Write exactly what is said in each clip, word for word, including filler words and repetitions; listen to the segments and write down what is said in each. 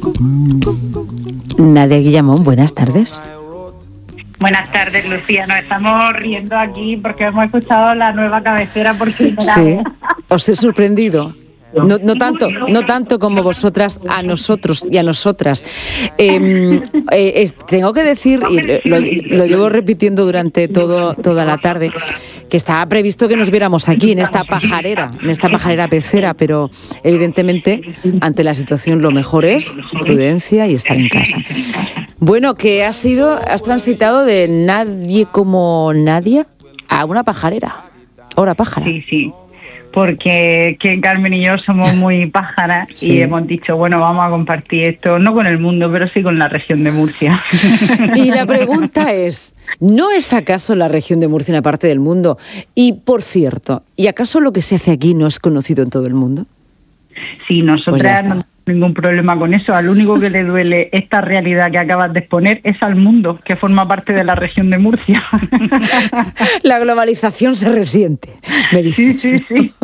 Nadia Guillamón, buenas tardes. Buenas tardes, Lucía. Nos estamos riendo aquí porque hemos escuchado la nueva cabecera por primera Sí, vez. os he sorprendido. No, no tanto, no tanto como vosotras, a nosotros y a nosotras. Eh, eh, es, tengo que decir, y lo, lo llevo repitiendo durante todo, toda la tarde, que estaba previsto que nos viéramos aquí, en esta pajarera, en esta pajarera pecera, pero evidentemente, ante la situación, lo mejor es prudencia y estar en casa. Bueno, que has sido, has transitado de nadie como Nadia a una pajarera. Ahora pájara. Sí, sí. Porque que Carmen y yo somos muy pájaras sí. Y hemos dicho, bueno, vamos a compartir esto, no con el mundo, pero sí con la región de Murcia. Y la pregunta es, ¿no es acaso la región de Murcia una parte del mundo? Y, por cierto, ¿y acaso lo que se hace aquí no es conocido en todo el mundo? Sí, nosotras pues no tenemos ningún problema con eso. Al único que le duele esta realidad que acabas de exponer es al mundo, que forma parte de la región de Murcia. La globalización se resiente, me dices. Sí, sí, sí.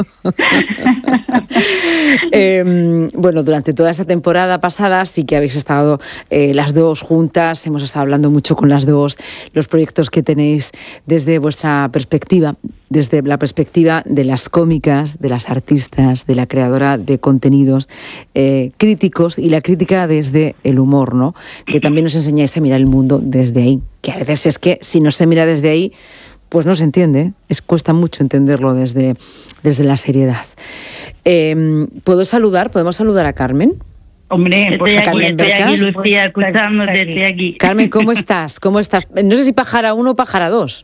eh, bueno, durante toda esta temporada pasada sí que habéis estado eh, las dos juntas, hemos estado hablando mucho con las dos, los proyectos que tenéis desde vuestra perspectiva, desde la perspectiva de las cómicas, de las artistas, de la creadora de contenidos eh, críticos y la crítica desde el humor, ¿no? Que también nos enseñáis a mirar el mundo desde ahí, que a veces es que si no se mira desde ahí, pues no se entiende, es, cuesta mucho entenderlo desde, desde la seriedad. Eh, ¿Puedo saludar? ¿Podemos saludar a Carmen? Hombre, pues estoy a Carmen aquí, estoy Bercas. aquí, Lucía, escuchándote, estoy aquí. Carmen, ¿cómo estás? ¿Cómo estás? No sé si pájara uno o pájara dos.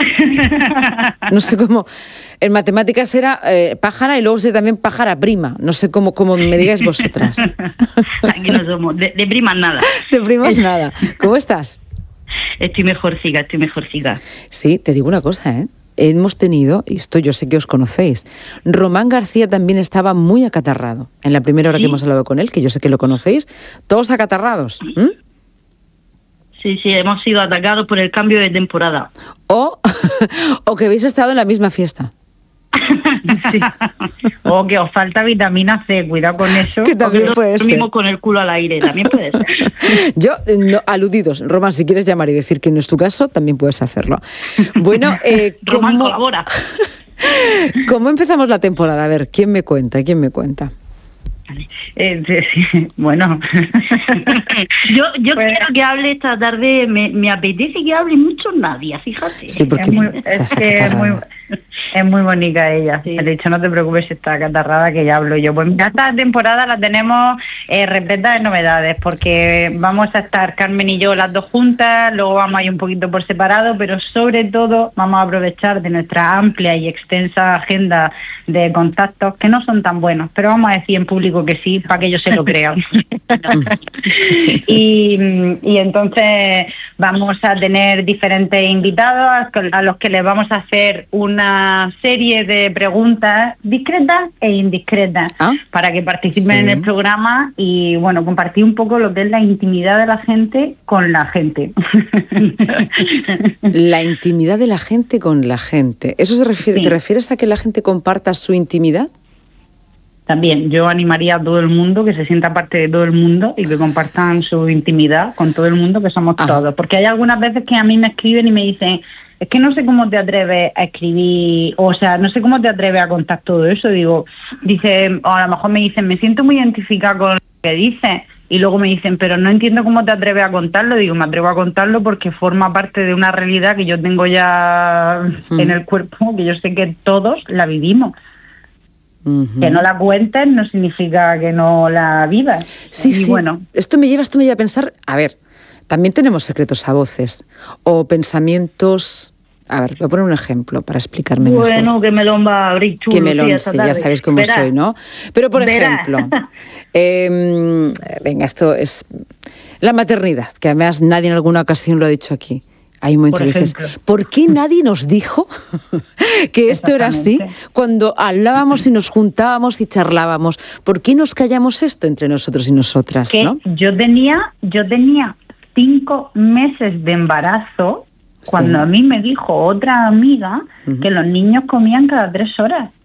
No sé cómo. En matemáticas era eh, pájara y luego sé también pájara prima. No sé cómo, cómo me digáis vosotras. Aquí no somos. De, de primas nada. De primas nada. ¿Cómo estás? Estoy mejorciga, estoy mejorciga. Sí, te digo una cosa, ¿eh? Hemos tenido, y esto yo sé que os conocéis, Román García también estaba muy acatarrado. En la primera hora ¿Sí? que hemos hablado con él, que yo sé que lo conocéis, todos acatarrados. ¿Mm? Sí, sí, hemos sido atacados por el cambio de temporada. O, o que habéis estado en la misma fiesta. Sí. O que os falta vitamina C, cuidado con eso. Que también o que puede ser. Dormimos con el culo al aire, también puede ser. Yo, no, aludidos, Román, si quieres llamar y decir que no es tu caso, también puedes hacerlo. Bueno, eh, Román ¿cómo, colabora. ¿Cómo empezamos la temporada? A ver, ¿quién me cuenta? ¿Quién me cuenta? Eh, sí, bueno, yo yo pues, quiero que hable esta tarde, me, me apetece que hable mucho Nadia, fíjate. Sí, porque es muy, es que es muy, es muy bonita ella. Sí. De hecho, no te preocupes si está catarrada, que ya hablo yo. Pues esta temporada la tenemos eh, repleta de novedades, porque vamos a estar Carmen y yo las dos juntas, luego vamos a ir un poquito por separado, pero sobre todo vamos a aprovechar de nuestra amplia y extensa agenda de contactos, que no son tan buenos, pero vamos a decir en público que sí, para que ellos se lo crean. y, y entonces vamos a tener diferentes invitados a los que les vamos a hacer una serie de preguntas discretas e indiscretas ¿Ah? para que participen sí. en el programa y, bueno, compartir un poco lo que es la intimidad de la gente con la gente. La intimidad de la gente con la gente. ¿Eso se refiere? Sí. ¿Te refieres a que la gente comparta su intimidad? También, yo animaría a todo el mundo que se sienta parte de todo el mundo y que compartan su intimidad con todo el mundo, que somos ah. todos. Porque hay algunas veces que a mí me escriben y me dicen, es que no sé cómo te atreves a escribir, o sea, no sé cómo te atreves a contar todo eso. Digo, dice, o a lo mejor me dicen, me siento muy identificada con lo que dices. Y luego me dicen, pero no entiendo cómo te atreves a contarlo. Digo, me atrevo a contarlo porque forma parte de una realidad que yo tengo ya mm. en el cuerpo, que yo sé que todos la vivimos. Uh-huh. Que no la cuentes no significa que no la vivas. Sí, y sí. Bueno. Esto me lleva, esto me lleva a pensar, a ver, también tenemos secretos a voces o pensamientos. A ver, voy a poner un ejemplo para explicarme bueno, mejor. Bueno, que melón va a abrir tú. Que melón, sí, ya sabéis cómo Verá. soy, ¿no? Pero, por Verá. ejemplo, eh, venga, esto es la maternidad, que además nadie en alguna ocasión lo ha dicho aquí. Hay un momento que dices, ¿por qué nadie nos dijo que esto era así? Cuando hablábamos y nos juntábamos y charlábamos, ¿por qué nos callamos esto entre nosotros y nosotras? Que ¿no? Yo tenía, yo tenía cinco meses de embarazo cuando sí. a mí me dijo otra amiga uh-huh. que los niños comían cada tres horas.